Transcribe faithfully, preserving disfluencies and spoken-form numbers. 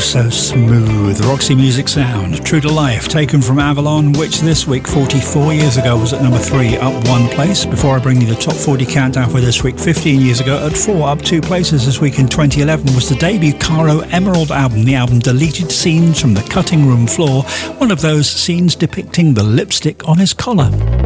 so smooth. Roxy Music sound. True to Life, taken from Avalon, which this week, forty-four years ago, was at number three, up one place. Before I bring you the top forty countdown for this week, fifteen years ago, at four, up two places this week in twenty eleven, was the debut Caro Emerald album. The album Deleted Scenes from the Cutting Room Floor, one of those scenes depicting the lipstick on his collar.